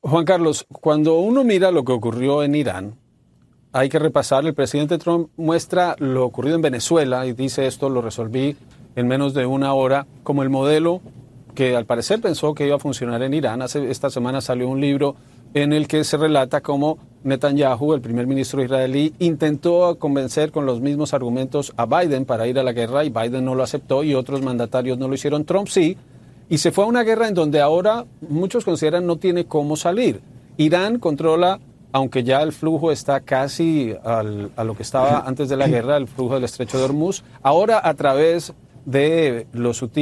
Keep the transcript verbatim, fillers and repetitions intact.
Juan Carlos, cuando uno mira lo que ocurrió en Irán, hay que repasar. El presidente Trump muestra lo ocurrido en Venezuela y dice esto lo resolví en menos de una hora como el modelo que al parecer pensó que iba a funcionar en Irán. Hace esta semana salió un libro en el que se relata cómo Netanyahu, el primer ministro israelí, intentó convencer con los mismos argumentos a Biden para ir a la guerra y Biden no lo aceptó y otros mandatarios no lo hicieron. Trump sí, y se fue a una guerra en donde ahora muchos consideran no tiene cómo salir. Irán controla, aunque ya el flujo está casi al, a lo que estaba antes de la guerra, el flujo del estrecho de Hormuz, ahora a través de los hutíes